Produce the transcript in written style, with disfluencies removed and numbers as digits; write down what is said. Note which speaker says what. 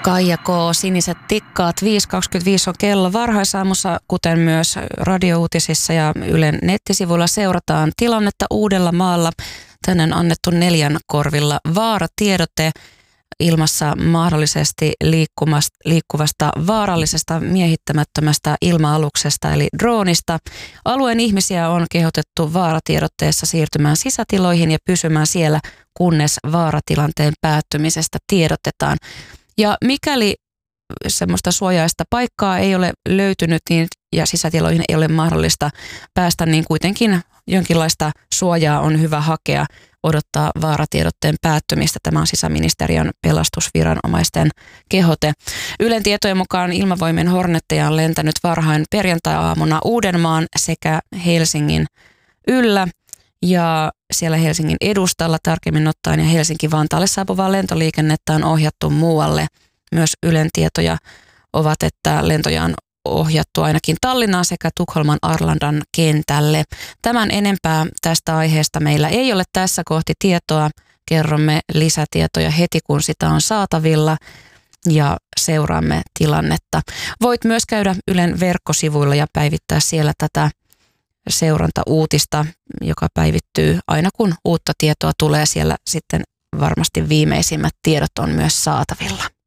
Speaker 1: Kaija K. Siniset tikkaat, 5.25 on kello varhaisaamussa, kuten myös radiouutisissa ja Ylen nettisivuilla seurataan tilannetta Uudellamaalla. Tänään annettu 4 korvilla vaaratiedote ilmassa mahdollisesti liikkuvasta vaarallisesta miehittämättömästä ilma-aluksesta eli droonista. Alueen ihmisiä on kehotettu vaaratiedotteessa siirtymään sisätiloihin ja pysymään siellä, kunnes vaaratilanteen päättymisestä tiedotetaan. Ja mikäli semmoista suojaista paikkaa ei ole löytynyt ja sisätiloihin ei ole mahdollista päästä, niin kuitenkin jonkinlaista suojaa on hyvä hakea, odottaa vaaratiedotteen päättymistä. Tämä on sisäministeriön pelastusviranomaisten kehote. Ylen tietojen mukaan Ilmavoimien Hornetteja on lentänyt varhain perjantai-aamuna Uudenmaan sekä Helsingin yllä. Ja siellä Helsingin edustalla tarkemmin ottaen ja Helsinki-Vantaalle saapuvaa lentoliikennettä on ohjattu muualle. Myös Ylen tietoja ovat, että lentoja on ohjattu ainakin Tallinnaan sekä Tukholman Arlandan kentälle. Tämän enempää tästä aiheesta meillä ei ole tässä kohti tietoa. Kerromme lisätietoja heti, kun sitä on saatavilla ja seuraamme tilannetta. Voit myös käydä Ylen verkkosivuilla ja päivittää siellä tätä seurantauutista, joka päivittyy aina kun uutta tietoa tulee. Siellä sitten varmasti viimeisimmät tiedot on myös saatavilla.